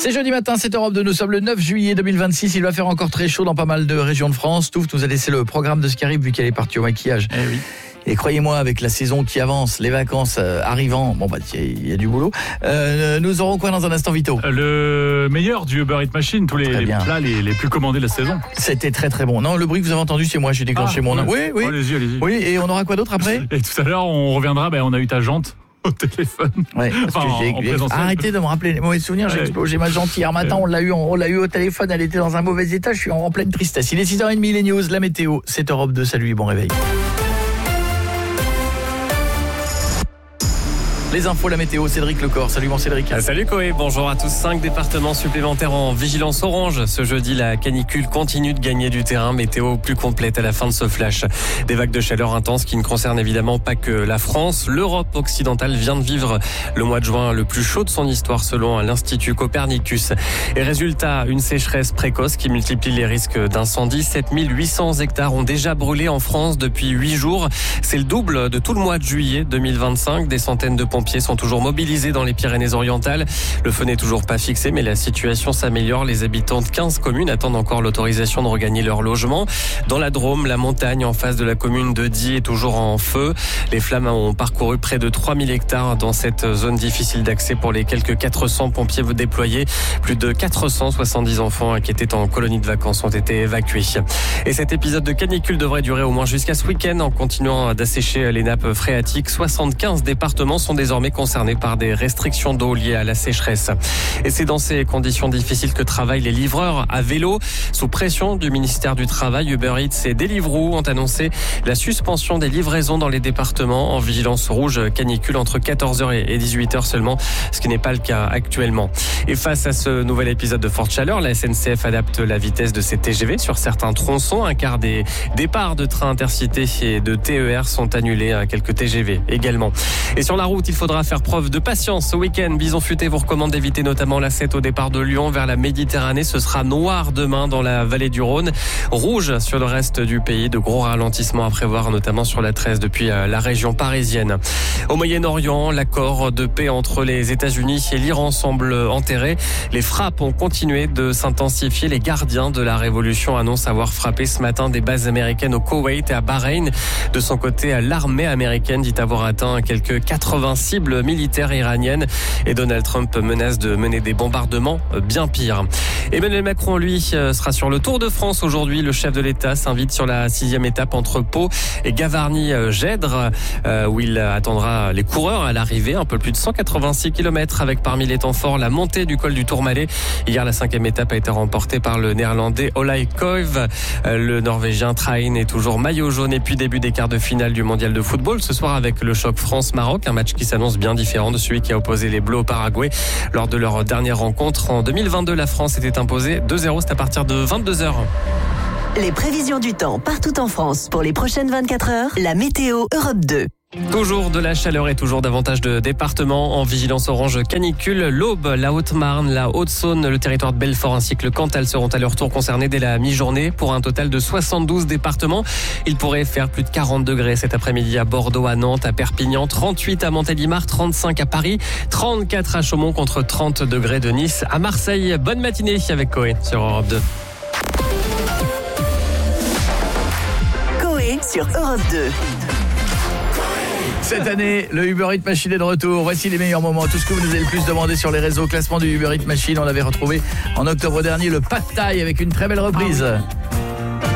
C'est jeudi matin, c'est Europe 2, nous sommes le 9 juillet 2026, il va faire encore très chaud dans pas mal de régions de France. Touf nous a laissé le programme de ce qui arrive vu qu'elle est partie au maquillage. Eh oui. Et croyez-moi, avec la saison qui avance, les vacances arrivant, bon bah il y a du boulot. Nous aurons quoi dans un instant, Vito ? Le meilleur du Uber Eats Machine, tous les plats les plus commandés de la saison. C'était très très bon. Non, le bruit que vous avez entendu, c'est moi, j'ai déclenché mon... Ouais. Oui. Allez-y. Oui, et on aura quoi d'autre après ? Et tout à l'heure, on reviendra, on a eu ta jante au téléphone. Ouais, parce que arrêtez de me rappeler les mauvais souvenirs, j'ai explosé ma jante hier matin, on l'a eu au téléphone, elle était dans un mauvais état, je suis en pleine tristesse. Il est 6h30, les news, la météo, c'est Europe 2, salut et bon réveil. Les infos, la météo, Cédric Lecor. Salut mon Cédric. Salut Koé, bonjour à tous. 5 départements supplémentaires en vigilance orange. Ce jeudi, la canicule continue de gagner du terrain. Météo plus complète à la fin de ce flash. Des vagues de chaleur intenses qui ne concernent évidemment pas que la France. L'Europe occidentale vient de vivre le mois de juin le plus chaud de son histoire selon l'Institut Copernicus. Et résultat, une sécheresse précoce qui multiplie les risques d'incendie. 7800 hectares ont déjà brûlé en France depuis 8 jours. C'est le double de tout le mois de juillet 2025. Des centaines de pompiers sont toujours mobilisés dans les Pyrénées-Orientales. Le feu n'est toujours pas fixé, mais la situation s'améliore. Les habitants de 15 communes attendent encore l'autorisation de regagner leur logement. Dans la Drôme, la montagne en face de la commune de Die est toujours en feu. Les flammes ont parcouru près de 3000 hectares dans cette zone difficile d'accès pour les quelques 400 pompiers déployés. Plus de 470 enfants qui étaient en colonie de vacances ont été évacués. Et cet épisode de canicule devrait durer au moins jusqu'à ce week-end en continuant d'assécher les nappes phréatiques. 75 départements sont désormais concernés par des restrictions d'eau liées à la sécheresse. Et c'est dans ces conditions difficiles que travaillent les livreurs à vélo. Sous pression du ministère du Travail, Uber Eats et Deliveroo ont annoncé la suspension des livraisons dans les départements en vigilance rouge canicule entre 14h et 18h seulement, ce qui n'est pas le cas actuellement. Et face à ce nouvel épisode de forte chaleur, la SNCF adapte la vitesse de ses TGV sur certains tronçons. Un quart des départs de trains intercités et de TER sont annulés, quelques TGV également. Et sur la route, il faudra faire preuve de patience ce week-end. Bison Futé vous recommande d'éviter notamment la 7 au départ de Lyon vers la Méditerranée. Ce sera noir demain dans la vallée du Rhône. Rouge sur le reste du pays. De gros ralentissements à prévoir notamment sur la 13 depuis la région parisienne. Au Moyen-Orient, l'accord de paix entre les États-Unis et l'Iran semble enterré. Les frappes ont continué de s'intensifier. Les gardiens de la révolution annoncent avoir frappé ce matin des bases américaines au Koweït et à Bahreïn. De son côté, l'armée américaine dit avoir atteint quelques 80 cibles militaires iraniennes et Donald Trump menace de mener des bombardements bien pires. Emmanuel Macron, lui, sera sur le Tour de France aujourd'hui. Le chef de l'État s'invite sur la 6e étape entre Pau et Gavarnie-Gèdre où il attendra les coureurs à l'arrivée. Un peu plus de 186 km avec parmi les temps forts la montée du col du Tourmalet. Hier, la 5e étape a été remportée par le néerlandais Olaj Koiv. Le norvégien Train est toujours maillot jaune et puis début des quarts de finale du mondial de football. Ce soir avec le choc France-Maroc, un match qui s'annonce bien différent de celui qui a opposé les Bleus au Paraguay. Lors de leur dernière rencontre en 2022, la France était imposée 2-0. C'est à partir de 22h. Les prévisions du temps partout en France pour les prochaines 24 heures. La météo Europe 2. Toujours de la chaleur et toujours davantage de départements en vigilance orange canicule. L'Aube, la Haute-Marne, la Haute-Saône, le territoire de Belfort ainsi que le Cantal seront à leur tour concernés dès la mi-journée pour un total de 72 départements. Il pourrait faire plus de 40 degrés cet après-midi à Bordeaux, à Nantes, à Perpignan, 38 à Montélimar, 35 à Paris, 34 à Chaumont contre 30 degrés de Nice à Marseille. Bonne matinée avec Koé sur Europe 2. Koé sur Europe 2. Cette année, le Uber Eats Machine est de retour. Voici les meilleurs moments. Tout ce que vous nous avez le plus demandé sur les réseaux. Classement du Uber Eats Machine. On l'avait retrouvé en octobre dernier. Le Pad Thai avec une très belle reprise.